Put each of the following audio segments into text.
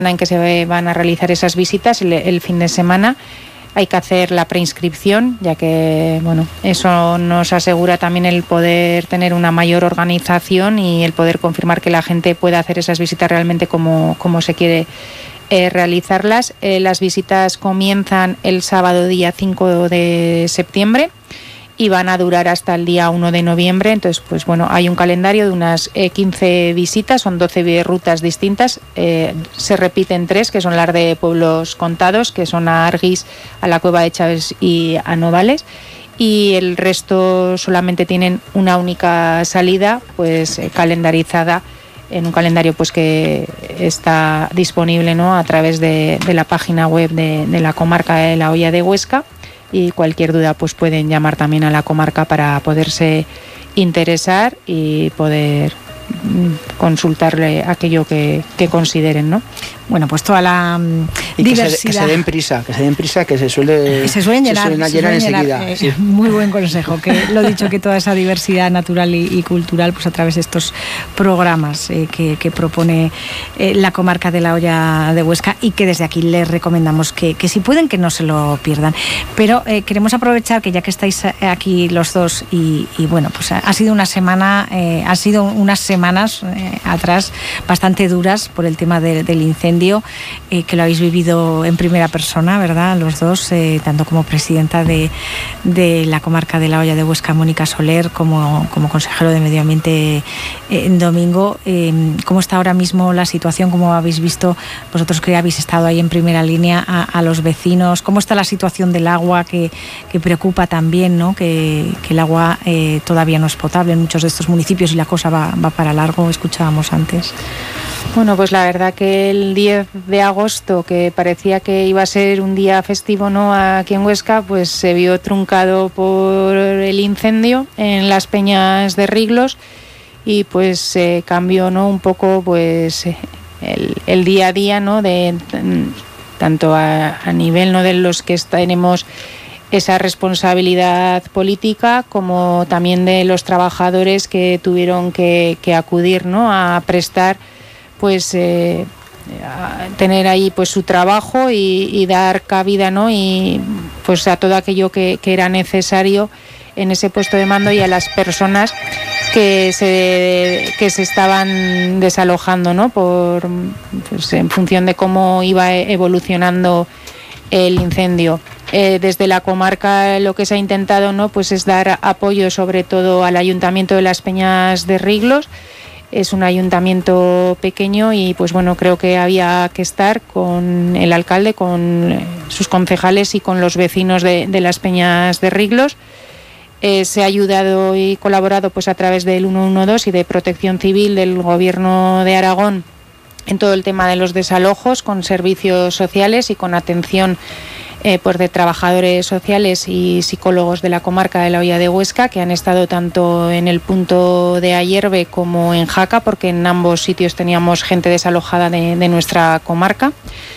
en que se van a realizar esas visitas, el fin de semana. Hay que hacer la preinscripción, ya que bueno, eso nos asegura también el poder tener una mayor organización y el poder confirmar que la gente pueda hacer esas visitas realmente como se quiere realizarlas. Las visitas comienzan el sábado día 5 de septiembre y van a durar hasta el día 1 de noviembre. Entonces, pues bueno, hay un calendario de unas 15 visitas, son 12 rutas distintas. Se repiten 3, que son las de pueblos contados, que son a Argís, a la Cueva de Chaves y a Novales. Y el resto solamente tienen una única salida, pues calendarizada en un calendario pues que está disponible, ¿no?, a través de la página web de la comarca de la Hoya de Huesca. Y cualquier duda pues pueden llamar también a la comarca para poderse interesar y poder consultarle aquello que consideren, ¿no? Bueno, pues toda la diversidad. Que se den prisa, que se suelen llenar enseguida. Sí. Muy buen consejo, que lo dicho, que toda esa diversidad natural y cultural, pues a través de estos programas que propone la comarca de la Hoya de Huesca, y que desde aquí les recomendamos que si pueden, que no se lo pierdan. Pero queremos aprovechar que ya que estáis aquí los dos y bueno, pues ha sido unas semanas atrás bastante duras por el tema del incendio, que lo habéis vivido en primera persona, ¿verdad?, los dos, tanto como presidenta de la comarca de la Hoya de Huesca, Mónica Soler, como consejero de Medio Ambiente, Domingo. ¿Cómo está ahora mismo la situación? ¿Cómo habéis visto vosotros, que habéis estado ahí en primera línea, a los vecinos? ¿Cómo está la situación del agua, que preocupa también, ¿no?, que el agua todavía no es potable en muchos de estos municipios y la cosa va para largo, escuchábamos antes? Bueno, pues la verdad que el 10 de agosto, que parecía que iba a ser un día festivo, ¿no?, aquí en Huesca, pues se vio truncado por el incendio en las Peñas de Riglos, y pues se cambió, ¿no?, un poco pues el día a día, ¿no?, de tanto a nivel, ¿no?, de los que tenemos esa responsabilidad política, como también de los trabajadores que tuvieron que acudir, ¿no?, a prestar pues a tener ahí pues su trabajo y dar cabida, ¿no?, y pues a todo aquello que era necesario en ese puesto de mando, y a las personas que se estaban desalojando, ¿no?, pues en función de cómo iba evolucionando el incendio. Desde la comarca lo que se ha intentado, ¿no?, pues es dar apoyo sobre todo al Ayuntamiento de las Peñas de Riglos. Es un ayuntamiento pequeño y pues bueno, creo que había que estar con el alcalde, con sus concejales y con los vecinos de las Peñas de Riglos. Se ha ayudado y colaborado pues a través del 112 y de Protección Civil del Gobierno de Aragón en todo el tema de los desalojos, con servicios sociales y con atención pues de trabajadores sociales y psicólogos de la comarca de la Hoya de Huesca, que han estado tanto en el punto de Ayerbe como en Jaca, porque en ambos sitios teníamos gente desalojada de nuestra comarca.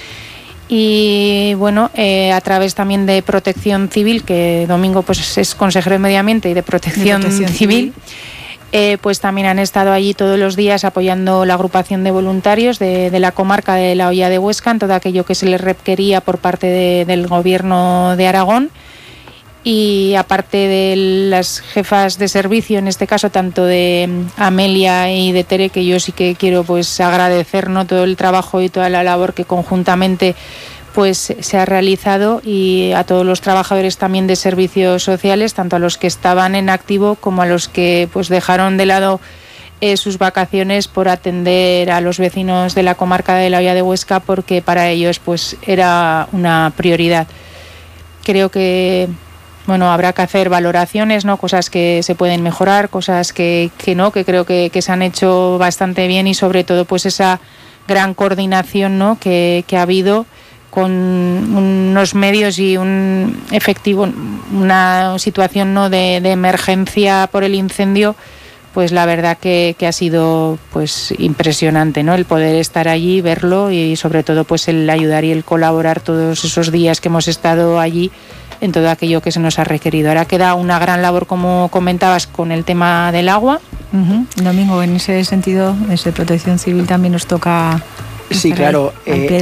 Y bueno, a través también de Protección Civil, que Domingo pues es consejero de Medio Ambiente y de Protección Civil. Pues también han estado allí todos los días apoyando la agrupación de voluntarios de la comarca de la Hoya de Huesca en todo aquello que se les requería por parte del Gobierno de Aragón. Y aparte de las jefas de servicio, en este caso tanto de Amelia y de Tere, que yo sí que quiero pues agradecer, ¿no?, todo el trabajo y toda la labor que conjuntamente pues se ha realizado, y a todos los trabajadores también de servicios sociales, tanto a los que estaban en activo como a los que pues dejaron de lado sus vacaciones por atender a los vecinos de la comarca de la Hoya de Huesca, porque para ellos pues era una prioridad. Creo que bueno, habrá que hacer valoraciones, ¿no?, cosas que se pueden mejorar, cosas que no, que creo que se han hecho bastante bien, y sobre todo pues esa gran coordinación, ¿no?, que ha habido con unos medios y un efectivo, una situación, ¿no?, de emergencia por el incendio, pues la verdad que ha sido pues impresionante, ¿no?, el poder estar allí, verlo, y sobre todo pues el ayudar y el colaborar todos esos días que hemos estado allí en todo aquello que se nos ha requerido. Ahora queda una gran labor, como comentabas, con el tema del agua. Domingo, en ese sentido, desde Protección Civil también nos toca... Sí, claro.